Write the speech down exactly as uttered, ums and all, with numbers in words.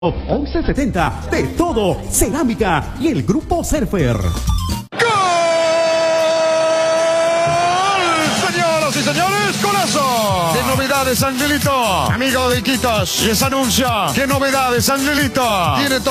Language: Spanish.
once setenta de todo, cerámica y el grupo Surfer. ¡Gol! Señoras y señores, golazo. ¿Qué novedades, Angelito? Amigo de Iquitos, les anuncia. ¿Qué novedades, Angelito? Tiene todo.